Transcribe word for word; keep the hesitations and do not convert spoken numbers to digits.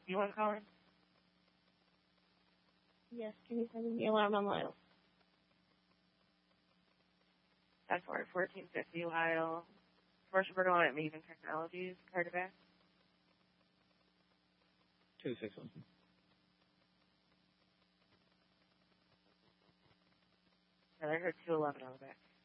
You want to call in? Yes, can you send me the alarm on Lyle? That's for fourteen fifty Lyle. Commercial Bergamo at Maven Technologies, card back. two six one. Yeah, I heard two eleven on the back.